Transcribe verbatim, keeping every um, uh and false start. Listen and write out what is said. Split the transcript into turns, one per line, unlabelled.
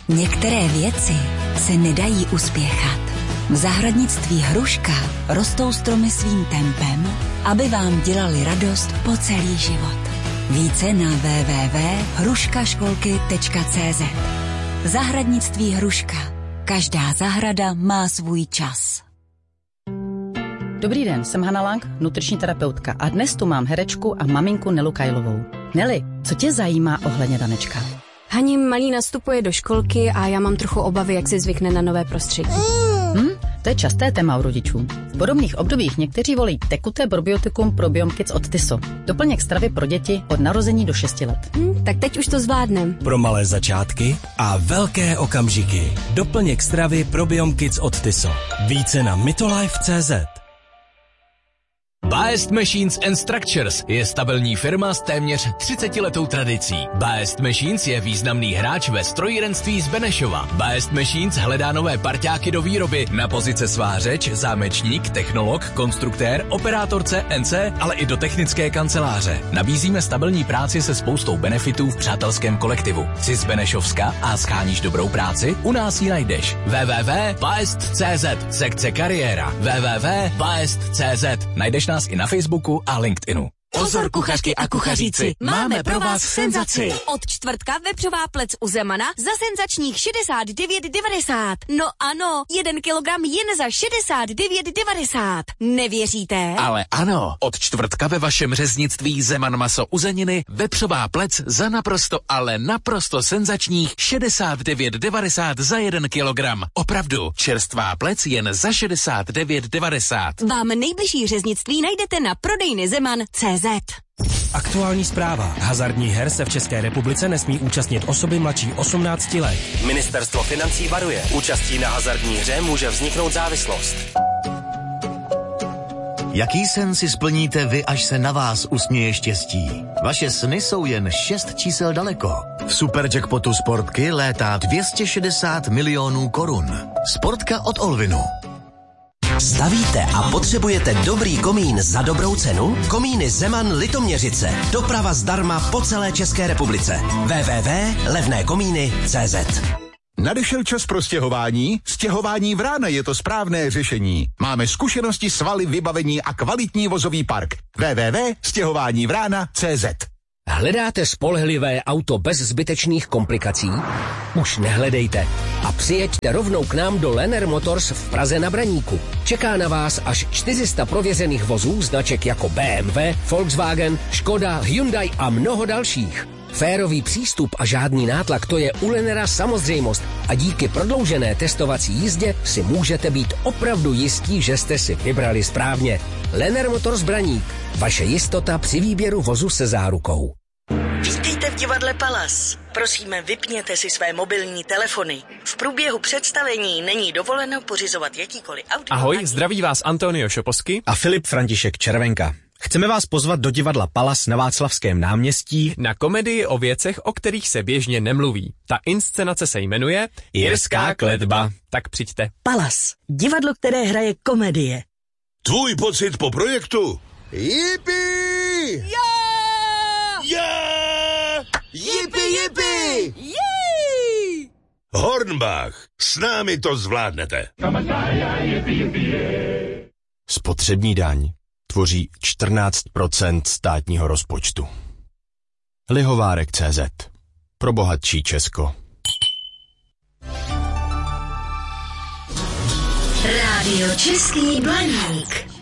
Některé věci se nedají uspěchat. V zahradnictví Hruška rostou stromy svým tempem, aby vám dělali radost po celý život. Více na w w w tečka hruška školky tečka c z. Zahradnictví Hruška. Každá zahrada má svůj čas.
Dobrý den, jsem Hana Lang, nutriční terapeutka a dnes tu mám herečku a maminku Nelu Kajlovou. Neli, co tě zajímá ohledně Danečka?
Hani, malý nastupuje do školky a já mám trochu obavy, jak si zvykne na nové prostředí.
Hm, to je časté téma u rodičů. V podobných obdobích někteří volí tekuté probiotikum Probiom Kids od Tyso. Doplněk stravy pro děti od narození do šesti let.
Hm, tak teď už to zvládnem.
Pro malé začátky a velké okamžiky. Doplněk stravy Probiom Kids od Tyso. Více na mitolife tečka cé zet.
Best Machines and Structures je stabilní firma s téměř třicetiletou tradicí. Best Machines je významný hráč ve strojírenství z Benešova. Best Machines hledá nové parťáky do výroby na pozice svářeč, zámečník, technolog, konstruktér, operátor C N C, ale i do technické kanceláře. Nabízíme stabilní práci se spoustou benefitů v přátelském kolektivu. Jsi z Benešovska a scháníš dobrou práci? U nás ji najdeš. w w w tečka best tečka cé zet, sekce kariéra. w w w tečka best tečka cé zet. Najdeš nás i na Facebooku a LinkedInu.
Pozor kuchařky a kuchaříci, máme pro vás senzaci.
Od čtvrtka vepřová plec u Zemana za senzačních šedesát devět devadesát. No ano, jeden kilogram jen za šedesát devět devadesát. Nevěříte?
Ale ano, od čtvrtka ve vašem řeznictví Zeman maso uzeniny vepřová plec za naprosto, ale naprosto senzačních šedesát devět devadesát za jeden kilogram. Opravdu, čerstvá plec jen za šedesát devět devadesát.
Vám nejbližší řeznictví najdete na prodejny Zeman tečka cé zet.
Aktuální zpráva. Hazardních her se v České republice nesmí účastnit osoby mladší osmnácti let. Ministerstvo financí varuje. Účastí na hazardní hře může vzniknout závislost.
Jaký sen si splníte vy, až se na vás usměje štěstí? Vaše sny jsou jen šest čísel daleko. V Superjackpotu Sportky létá dvě stě šedesát milionů korun. Sportka od Olvinu.
Stavíte a potřebujete dobrý komín za dobrou cenu? Komíny Zeman Litoměřice. Doprava zdarma po celé České republice. w w w tečka levné komíny tečka cé zet.
Nadešel čas pro stěhování? Stěhování Vrána je to správné řešení. Máme zkušenosti, svaly, vybavení a kvalitní vozový park. w w w tečka stěhování vrána tečka cé zet.
Hledáte spolehlivé auto bez zbytečných komplikací? Už nehledejte a přijeďte rovnou k nám do Lenner Motors v Praze na Braníku. Čeká na vás až čtyři sta prověřených vozů značek jako B M W, Volkswagen, Škoda, Hyundai a mnoho dalších. Férový přístup a žádný nátlak, to je u Lennera samozřejmost a díky prodloužené testovací jízdě si můžete být opravdu jistí, že jste si vybrali správně. Lenner Motors Braník. Vaše jistota při výběru vozu se zárukou.
Vítejte v divadle Palas. Prosíme, vypněte si své mobilní telefony. V průběhu představení není dovoleno pořizovat jakýkoliv audio.
Ahoj, zdraví vás Antonio Šoposky
a Filip František Červenka. Chceme vás pozvat do divadla Palas na Václavském náměstí
na komedii o věcech, o kterých se běžně nemluví. Ta inscenace se jmenuje
Jirská kletba.
Tak přijďte.
Palas, divadlo, které hraje komedie.
Tvůj pocit po projektu?
Jipi!
Yeah! Yeah!
Jipi, jipi!
Jej! Hornbach, s námi to zvládnete.
Spotřební daň tvoří čtrnáct procent státního rozpočtu. Lihovárek tečka cé zet. Pro bohatší Česko.
Rádio Český Blaník.